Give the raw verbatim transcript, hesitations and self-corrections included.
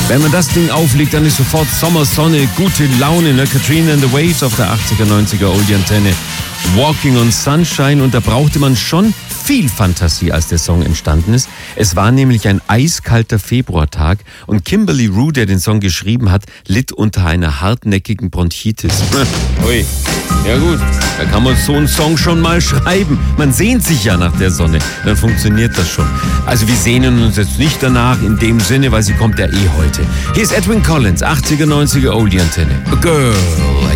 Wenn man das Ding auflegt, dann ist sofort Sommersonne, gute Laune, ne? Katrina and the Waves auf der achtziger, neunziger Oldie-Antenne. Walking on Sunshine, und da brauchte man schon viel Fantasie, als der Song entstanden ist. Es war nämlich ein eiskalter Februartag und Kimberly Rue, der den Song geschrieben hat, litt unter einer hartnäckigen Bronchitis. Ui, ja gut, da kann man so einen Song schon mal schreiben. Man sehnt sich ja nach der Sonne, dann funktioniert das schon. Also wir sehnen uns jetzt nicht danach in dem Sinne, weil sie kommt ja eh heute. Hier ist Edwyn Collins, achtziger, neunziger Oldie-Antenne. A Girl